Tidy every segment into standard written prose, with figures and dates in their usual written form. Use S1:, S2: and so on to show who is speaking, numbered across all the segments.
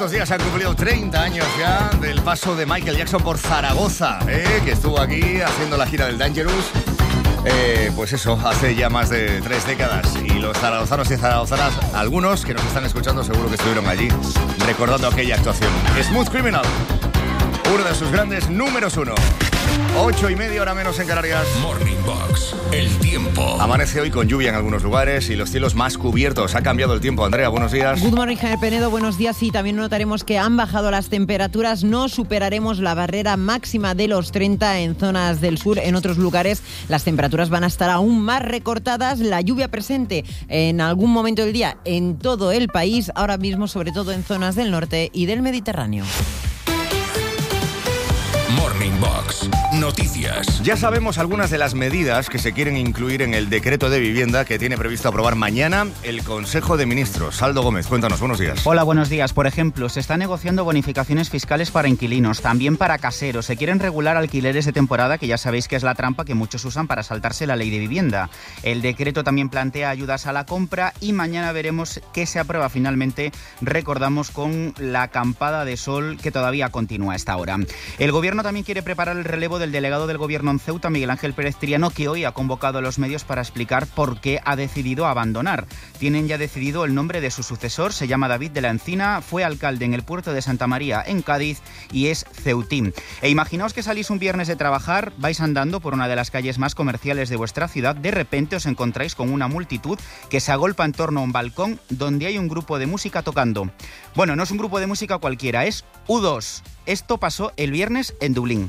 S1: estos días se han cumplido 30 años ya del paso de Michael Jackson por Zaragoza, que estuvo aquí haciendo la gira del Dangerous. Pues eso, hace ya más de 3 décadas. Y los zaragozanos y zaragozanas, algunos que nos están escuchando, seguro que estuvieron allí recordando aquella actuación. Smooth Criminal, uno de sus grandes números 1. 8:30, hora menos en Canarias.
S2: Morning Box, el tiempo.
S1: Amanece hoy con lluvia en algunos lugares y los cielos más cubiertos. Ha cambiado el tiempo. Andrea, buenos días.
S3: Good morning, Javier Penedo, buenos días. Y también notaremos que han bajado las temperaturas. No superaremos la barrera máxima de los 30 en zonas del sur. En otros lugares las temperaturas van a estar aún más recortadas. La lluvia presente en algún momento del día en todo el país, ahora mismo sobre todo en zonas del norte y del Mediterráneo.
S2: Morning Box, noticias.
S1: Ya sabemos algunas de las medidas que se quieren incluir en el decreto de vivienda que tiene previsto aprobar mañana el Consejo de Ministros. Aldo Gómez, cuéntanos, buenos días.
S4: Hola, buenos días. Por ejemplo, se está negociando bonificaciones fiscales para inquilinos, también para caseros. Se quieren regular alquileres de temporada, que ya sabéis que es la trampa que muchos usan para saltarse la ley de vivienda. El decreto también plantea ayudas a la compra y mañana veremos qué se aprueba finalmente, recordamos, con la acampada de sol que todavía continúa a esta hora. El gobierno también quiere preparar el relevo del delegado del gobierno en Ceuta, Miguel Ángel Pérez Triano, que hoy ha convocado a los medios para explicar por qué ha decidido abandonar. Tienen ya decidido el nombre de su sucesor, se llama David de la Encina, fue alcalde en el puerto de Santa María, en Cádiz, y es ceutín. E imaginaos que salís un viernes de trabajar, vais andando por una de las calles más comerciales de vuestra ciudad, de repente os encontráis con una multitud que se agolpa en torno a un balcón donde hay un grupo de música tocando. Bueno, no es un grupo de música cualquiera, es U2. Esto pasó el viernes en Dublín.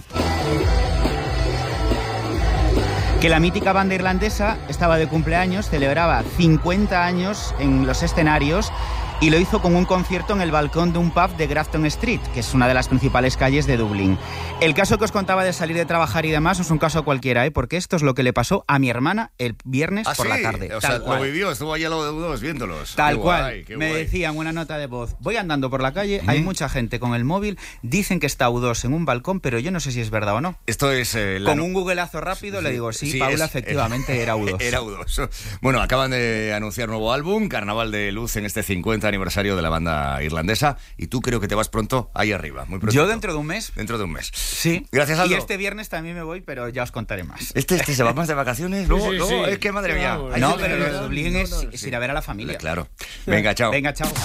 S4: Que la mítica banda irlandesa estaba de cumpleaños, celebraba 50 años en los escenarios y lo hizo con un concierto en el balcón de un pub de Grafton Street, que es una de las principales calles de Dublín. El caso que os contaba de salir de trabajar y demás no es un caso cualquiera, porque esto es lo que le pasó a mi hermana el viernes por la tarde.
S1: O sea, lo vivió, estuvo allí al lado de U2 viéndolos.
S4: Tal cual. Me decían una nota de voz. Voy andando por la calle, hay mucha gente con el móvil, dicen que está U2 en un balcón, pero yo no sé si es verdad o no.
S1: Esto es...
S4: Con un googleazo rápido le digo, sí, Paula, efectivamente era U2.
S1: Era U2. Bueno, acaban de anunciar nuevo álbum, Carnaval de Luz, en este 50 aniversario de la banda irlandesa, y tú creo que te vas pronto ahí arriba, muy pronto.
S4: Yo dentro de un mes.
S1: Dentro de un mes.
S4: Sí.
S1: Gracias, Aldo.
S4: Y este viernes también me voy, pero ya os contaré más.
S1: Este se va más de vacaciones, luego, es que madre mía.
S4: No, pero lo de Dublín es ir a ver a la familia.
S1: Claro. Venga, chao.
S4: Venga, chao.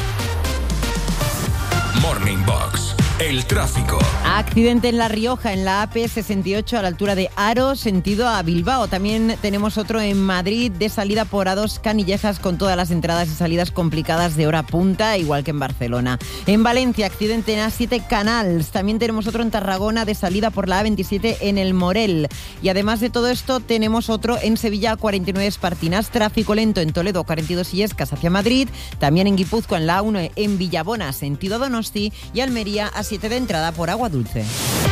S2: Morning Box, el tráfico.
S3: Accidente en La Rioja, en la AP68 a la altura de Aro, sentido a Bilbao. También tenemos otro en Madrid, de salida por A2 Canillejas, con todas las entradas y salidas complicadas de hora punta, igual que en Barcelona. En Valencia, accidente en A7 Canals. También tenemos otro en Tarragona, de salida por la A27 en el Morell. Y además de todo esto, tenemos otro en Sevilla, 49 Espartinas. Tráfico lento en Toledo, 42 Illescas hacia Madrid. También en Guipúzcoa, en la A1 en Villabona, sentido Donosti. Y Almería, A7 de entrada por Agua Dulce.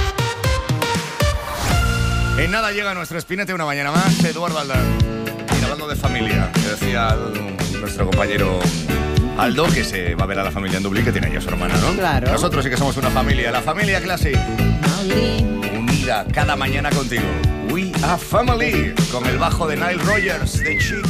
S1: En nada llega nuestro espinete una mañana más, Eduardo Aldán. Y hablando de familia, que decía nuestro compañero Aldo, que se va a ver a la familia en Dublín, que tiene ya su hermana, ¿no?
S3: Claro.
S1: Nosotros sí que somos una familia, la familia Classic. Unida cada mañana contigo. We are family. Con el bajo de Nile Rodgers, de Chic.